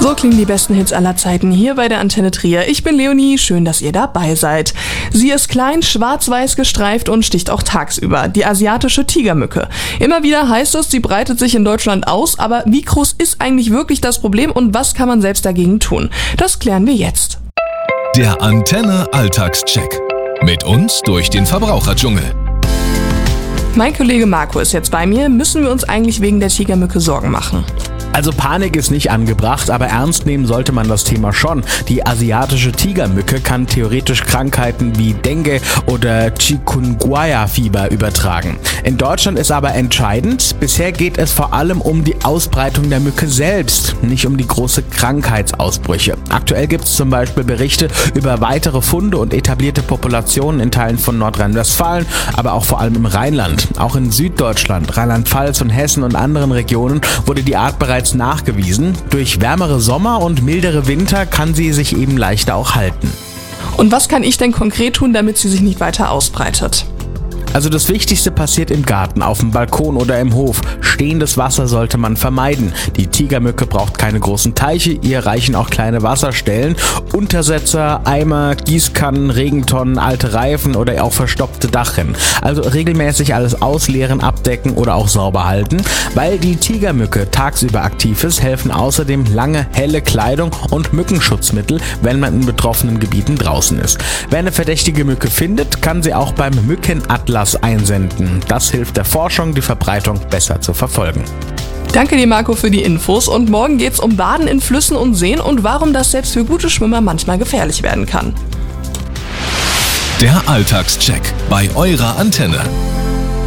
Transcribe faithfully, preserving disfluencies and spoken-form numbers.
So klingen die besten Hits aller Zeiten hier bei der Antenne Trier. Ich bin Leonie, schön, dass ihr dabei seid. Sie ist klein, schwarz-weiß gestreift und sticht auch tagsüber. Die asiatische Tigermücke. Immer wieder heißt es, sie breitet sich in Deutschland aus, aber wie groß ist eigentlich wirklich das Problem und was kann man selbst dagegen tun? Das klären wir jetzt. Der Antenne Alltagscheck. Mit uns durch den Verbraucherdschungel. Mein Kollege Marco ist jetzt bei mir. Müssen wir uns eigentlich wegen der Tigermücke Sorgen machen? Also Panik ist nicht angebracht, aber ernst nehmen sollte man das Thema schon. Die asiatische Tigermücke kann theoretisch Krankheiten wie Dengue oder Chikungunya-Fieber übertragen. In Deutschland ist aber entscheidend, bisher geht es vor allem um die Ausbreitung der Mücke selbst, nicht um die große Krankheitsausbrüche. Aktuell gibt es zum Beispiel Berichte über weitere Funde und etablierte Populationen in Teilen von Nordrhein-Westfalen, aber auch vor allem im Rheinland. Auch in Süddeutschland, Rheinland-Pfalz und Hessen und anderen Regionen wurde die Art bereits nachgewiesen. Durch wärmere Sommer und mildere Winter kann sie sich eben leichter auch halten. Und was kann ich denn konkret tun, damit sie sich nicht weiter ausbreitet? Also das Wichtigste passiert im Garten, auf dem Balkon oder im Hof. Stehendes Wasser sollte man vermeiden. Die Tigermücke braucht keine großen Teiche, ihr reichen auch kleine Wasserstellen. Untersetzer, Eimer, Gießkannen, Regentonnen, alte Reifen oder auch verstopfte Dachrinnen. Also regelmäßig alles ausleeren, abdecken oder auch sauber halten. Weil die Tigermücke tagsüber aktiv ist, helfen außerdem lange, helle Kleidung und Mückenschutzmittel, wenn man in betroffenen Gebieten draußen ist. Wer eine verdächtige Mücke findet, kann sie auch beim Mückenatlas einsenden. Das hilft der Forschung, die Verbreitung besser zu verfolgen. Danke dir, Marco, für die Infos. Und morgen geht's um Baden in Flüssen und Seen und warum das selbst für gute Schwimmer manchmal gefährlich werden kann. Der Alltagscheck bei eurer Antenne.